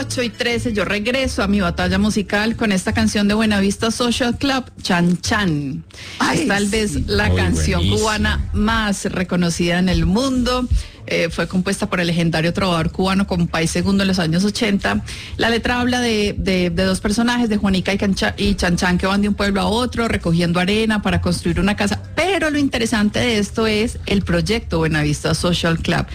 8:13, yo regreso a mi batalla musical con esta canción de Buenavista Social Club, Chan Chan. Es tal vez la canción cubana más reconocida en el mundo. Fue compuesta por el legendario trovador cubano Compay Segundo en los años 80. La letra habla de dos personajes, de Juanica y Chan Chan, que van de un pueblo a otro recogiendo arena para construir una casa. Pero lo interesante de esto es el proyecto Buenavista Social Club,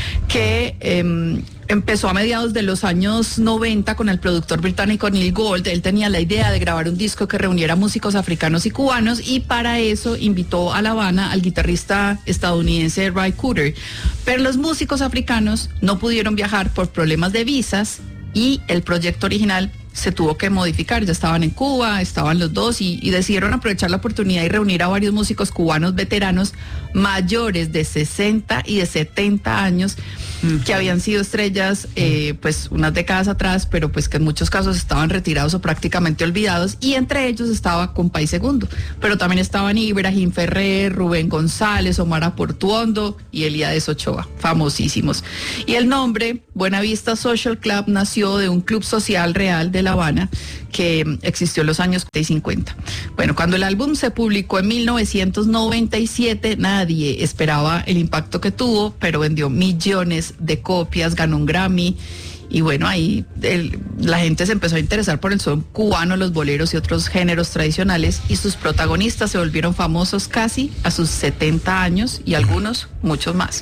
que empezó a mediados de los años 90 con el productor británico Neil Gold. Él tenía la idea de grabar un disco que reuniera músicos africanos y cubanos, y para eso invitó a La Habana al guitarrista estadounidense Ray Cooder. Pero los músicos africanos no pudieron viajar por problemas de visas y el proyecto original se tuvo que modificar. Ya estaban en Cuba, estaban los dos y decidieron aprovechar la oportunidad y reunir a varios músicos cubanos veteranos mayores de 60 y de 70 años que habían sido estrellas pues unas décadas atrás, pero pues que en muchos casos estaban retirados o prácticamente olvidados, y entre ellos estaba Compay Segundo, pero también estaban Ibrahim Ferrer, Rubén González, Omar Portuondo y Elías Ochoa, famosísimos. Y el nombre Buenavista Social Club nació de un club social real de La Habana que existió en los años 50. Bueno, cuando el álbum se publicó en 1997, nadie esperaba el impacto que tuvo, pero vendió millones de copias, ganó un Grammy, y bueno, ahí la gente se empezó a interesar por el son cubano, los boleros y otros géneros tradicionales, y sus protagonistas se volvieron famosos casi a sus 70 años y algunos muchos más.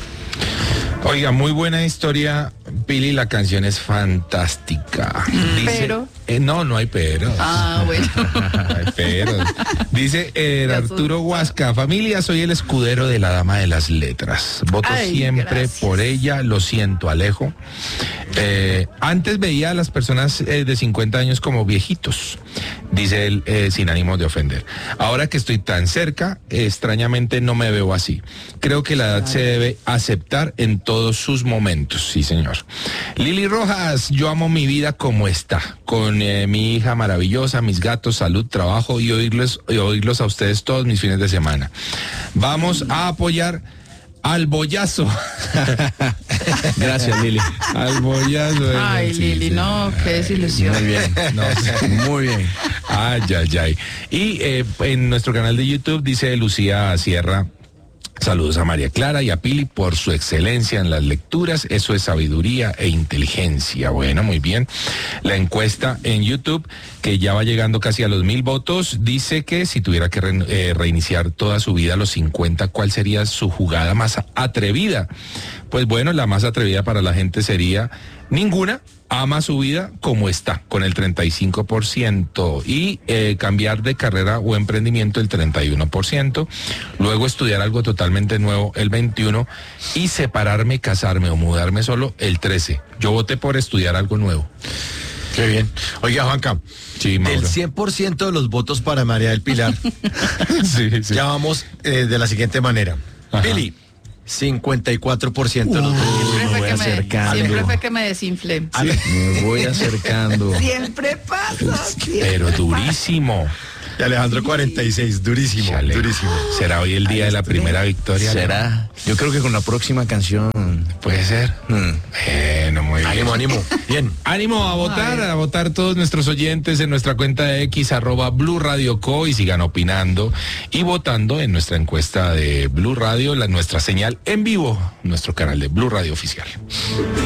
Oiga, muy buena historia, Pili, la canción es fantástica. Dice, pero... no hay peros. Ah, bueno. No hay peros. Dice Arturo Huasca: familia, soy el escudero de la dama de las letras. Voto siempre gracias por ella, lo siento, Alejo. Antes veía a las personas de 50 años como viejitos, dice él, sin ánimo de ofender. Ahora que estoy tan cerca, extrañamente no me veo así. Creo que la edad se debe aceptar en todos sus momentos. Sí, señor. Lili Rojas: yo amo mi vida como está, con mi hija maravillosa, mis gatos, salud, trabajo y oírlos a ustedes todos mis fines de semana. Vamos a apoyar al bollazo. Gracias, Lili. Al bollazo. Ay, sí, Lili, sí. no, qué desilusión. Muy bien, muy bien. Ay. Y en nuestro canal de YouTube dice Lucía Sierra: saludos a María Clara y a Pili por su excelencia en las lecturas. Eso es sabiduría e inteligencia. Bueno, muy bien. La encuesta en YouTube, que ya va llegando casi a los 1,000 votos, dice que si tuviera que reiniciar toda su vida a los 50, ¿cuál sería su jugada más atrevida? Pues bueno, la más atrevida para la gente sería ninguna. Ama su vida como está, con el 35%, y cambiar de carrera o emprendimiento el 31%, luego estudiar algo totalmente nuevo el 21%, y separarme, casarme o mudarme solo el 13%. Yo voté por estudiar algo nuevo. Qué bien. Oiga, Juanca, sí, del 100% de los votos para María del Pilar, sí. ya vamos de la siguiente manera. Ajá. Pili, 54% de los votos. Siempre fue que me desinflé. Me voy acercando. Siempre pasa. Pero durísimo. Y Alejandro 46, durísimo, Chale. durísimo. ¿Será hoy el día de la primera victoria? ¿Será? Yo creo que con la próxima canción. Puede ser. Bueno, muy bien. Ánimo. Bien. Ánimo a votar todos nuestros oyentes en nuestra cuenta de X, @Blue Radio Co, y sigan opinando y votando en nuestra encuesta de Blue Radio, nuestra señal en vivo, nuestro canal de Blue Radio Oficial.